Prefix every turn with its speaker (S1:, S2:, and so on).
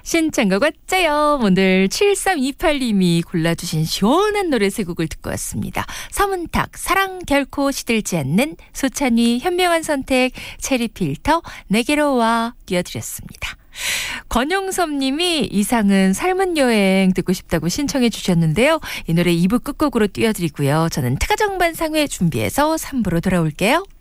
S1: 신청곡 왔자요. 오늘 7328님이 골라주신 시원한 노래 세 곡을 듣고 왔습니다. 서문탁 사랑 결코 시들지 않는, 소찬휘 현명한 선택, 체리필터 내게로 와 띄워드렸습니다. 권용섭 님이 이상은 삶은 여행 듣고 싶다고 신청해 주셨는데요. 이 노래 2부 끝곡으로 띄워드리고요. 저는 특가정반상회 준비해서 3부로 돌아올게요.